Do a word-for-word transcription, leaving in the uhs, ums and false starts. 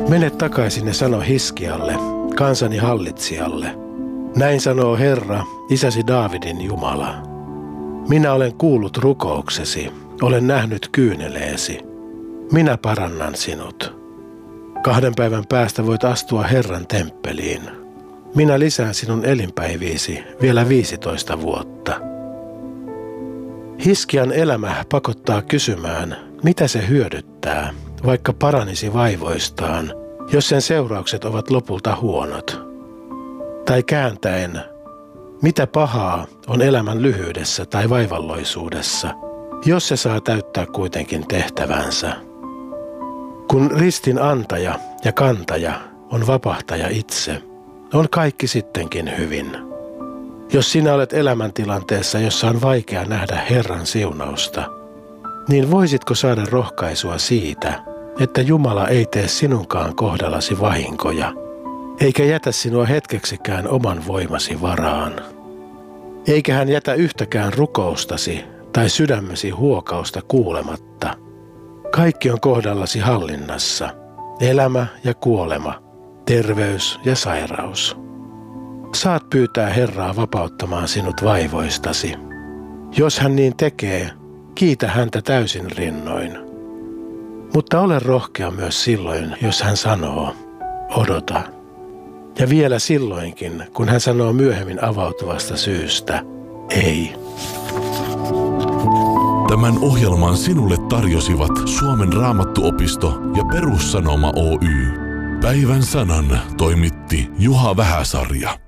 Mene takaisin ja sano Hiskialle, kansani hallitsijalle. Näin sanoo Herra, isäsi Daavidin Jumala. Minä olen kuullut rukouksesi, olen nähnyt kyyneleesi. Minä parannan sinut. Kahden päivän päästä voit astua Herran temppeliin. Minä lisään sinun elinpäiviisi vielä viisitoista vuotta. Hiskian elämä pakottaa kysymään, mitä se hyödyttää, vaikka paranisi vaivoistaan, jos sen seuraukset ovat lopulta huonot. Tai kääntäen, mitä pahaa on elämän lyhyydessä tai vaivalloisuudessa, jos se saa täyttää kuitenkin tehtävänsä. Kun ristin antaja ja kantaja on vapahtaja itse, on kaikki sittenkin hyvin. Jos sinä olet elämäntilanteessa, jossa on vaikea nähdä Herran siunausta, niin voisitko saada rohkaisua siitä, että Jumala ei tee sinunkaan kohdallasi vahinkoja, eikä jätä sinua hetkeksikään oman voimasi varaan. Eikä hän jätä yhtäkään rukoustasi tai sydämesi huokausta kuulematta. Kaikki on kohdallasi hallinnassa, elämä ja kuolema, terveys ja sairaus. Saat pyytää Herraa vapauttamaan sinut vaivoistasi. Jos hän niin tekee, kiitä häntä täysin rinnoin. Mutta ole rohkea myös silloin, jos hän sanoo, odota. Ja vielä silloinkin, kun hän sanoo myöhemmin avautuvasta syystä, ei. Tämän ohjelman sinulle tarjosivat Suomen Raamattuopisto ja Perussanoma Oy. Päivän sanan toimitti Juha Vähäsarja.